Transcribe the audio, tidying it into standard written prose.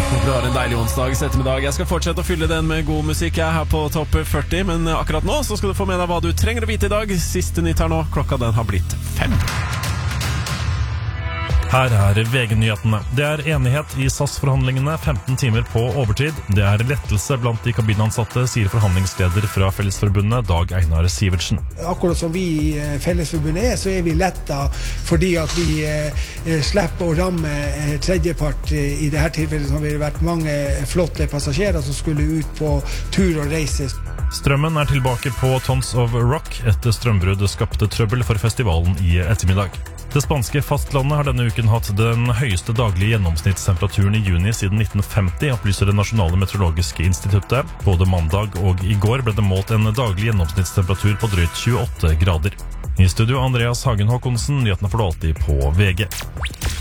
Det var en deilig onsdags ettermiddag. Jeg skal fortsette å fylle den med god musikk her på Topp 40, men akkurat nå så skal du få med deg hva du trenger å vite i dag. Siste nytt her nå, klokka den har blitt 5. Her er VG-nyhetene. Det er enighet i SAS-forhandlingene, 15 timer på overtid. Det er lettelse blant de kabinansatte, sier forhandlingsleder fra Fellesforbundet, Dag Einar Sivertsen. Akkurat som vi i Fellesforbundet så er vi letta fordi at vi slipper å ramme tredjepart. I dette tilfellet har det vært mange flotte passasjerer som skulle ut på tur og reise. Strømmen er tilbake på Tons of Rock etter strømbrudd skapte trøbbel for festivalen i ettermiddag. Det spanske fastlandet har denne uken hatt den høyeste daglige gjennomsnittstemperaturen i juni siden 1950, opplyser det nasjonale meteorologiske instituttet. Både mandag og i går ble det målt en daglig gjennomsnittstemperatur på drøyt 28 grader. I studio Andreas Hagen Håkonsen, nyhetene får du alltid på VG.